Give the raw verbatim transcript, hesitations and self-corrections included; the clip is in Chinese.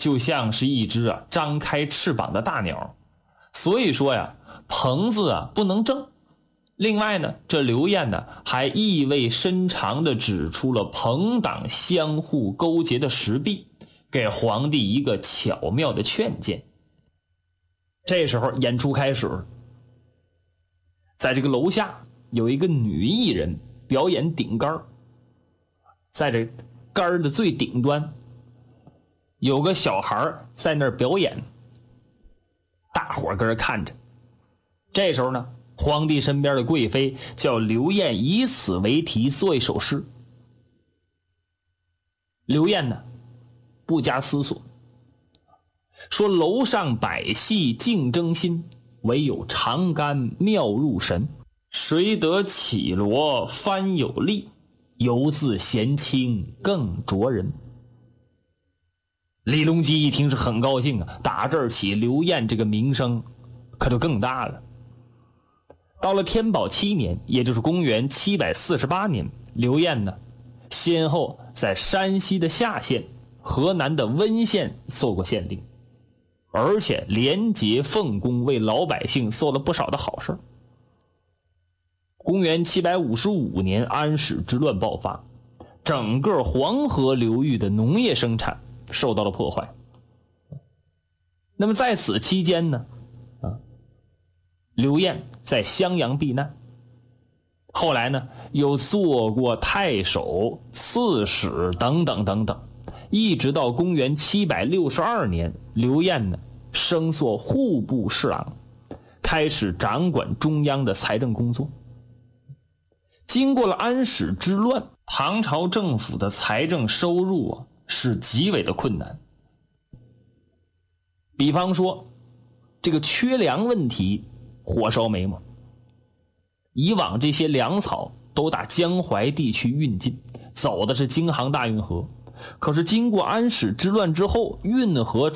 就像是一只啊张开翅膀的大鸟，所以说呀，棚子啊不能正。另外呢，这刘晏呢还意味深长地指出了朋党相互勾结的实弊，给皇帝一个巧妙的劝谏。这时候演出开始了，在这个楼下有一个女艺人表演顶杆，在这杆的最顶端有个小孩在那儿表演，大伙儿跟着看着。这时候呢，皇帝身边的贵妃叫刘晏以此为题做一首诗。刘晏呢不加思索，说楼上百戏竞争新，唯有长干妙入神。谁得绮罗翻有力，犹自贤卿更着人。李隆基一听是很高兴啊，打这儿起刘晏这个名声可就更大了。到了天宝七年，也就是公元七百四十八年，刘晏呢先后在山西的夏县、河南的温县做过县令，而且廉洁奉公，为老百姓做了不少的好事。公元七百五十五年，安史之乱爆发，整个黄河流域的农业生产受到了破坏。那么在此期间呢，啊，刘晏在襄阳避难，后来呢又做过太守、刺史等等等等，一直到公元七百六十二年，刘晏呢升做户部侍郎，开始掌管中央的财政工作。经过了安史之乱，唐朝政府的财政收入啊是极为的困难。比方说这个缺粮问题火烧眉毛，以往这些粮草都打江淮地区运进，走的是京杭大运河，可是经过安史之乱之后，运河